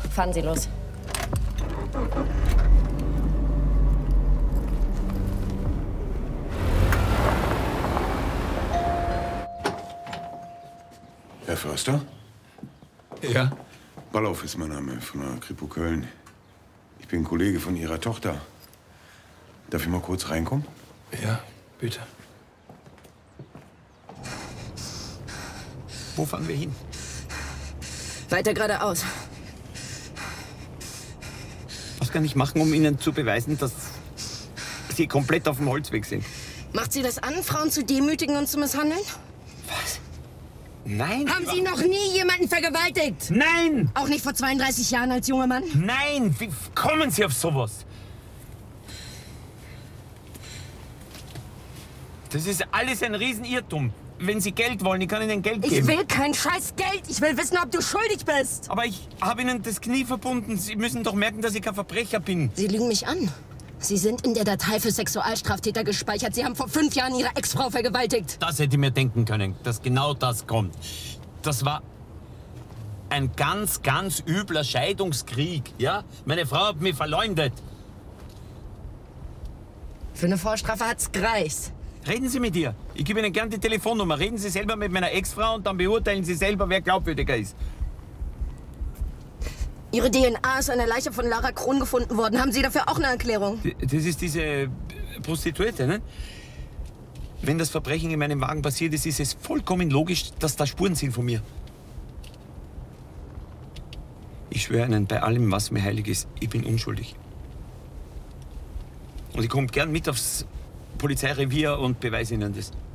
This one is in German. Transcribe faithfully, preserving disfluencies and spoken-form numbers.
Fahren Sie los. Herr Förster? Ja? Ballauf ist mein Name, von der Kripo Köln. Ich bin Kollege von Ihrer Tochter. Darf ich mal kurz reinkommen? Ja, bitte. Wo fahren wir hin? Weiter geradeaus. Was kann ich machen, um Ihnen zu beweisen, dass Sie komplett auf dem Holzweg sind? Macht Sie das an, Frauen zu demütigen und zu misshandeln? Was? Nein! Haben Sie noch nie jemanden vergewaltigt? Nein! Auch nicht vor zweiunddreißig Jahren als junger Mann? Nein! Wie kommen Sie auf sowas? Das ist alles ein Riesenirrtum. Wenn Sie Geld wollen, ich kann Ihnen Geld geben. Ich will kein scheiß Geld. Ich will wissen, ob du schuldig bist. Aber ich habe Ihnen das Knie verbunden. Sie müssen doch merken, dass ich kein Verbrecher bin. Sie lügen mich an. Sie sind in der Datei für Sexualstraftäter gespeichert. Sie haben vor fünf Jahren Ihre Ex-Frau vergewaltigt. Das hätte ich mir denken können, dass genau das kommt. Das war ein ganz, ganz übler Scheidungskrieg, ja? Meine Frau hat mich verleumdet. Für eine Vorstrafe hat's gereicht. Reden Sie mit ihr. Ich gebe Ihnen gern die Telefonnummer. Reden Sie selber mit meiner Ex-Frau und dann beurteilen Sie selber, wer glaubwürdiger ist. Ihre D N A ist an der Leiche von Lara Kron gefunden worden. Haben Sie dafür auch eine Erklärung? Das ist diese Prostituierte, ne? Wenn das Verbrechen in meinem Wagen passiert ist, ist es vollkommen logisch, dass da Spuren sind von mir. Ich schwöre Ihnen, bei allem, was mir heilig ist, ich bin unschuldig. Und ich komme gern mit aufs Polizeirevier und beweise Ihnen das.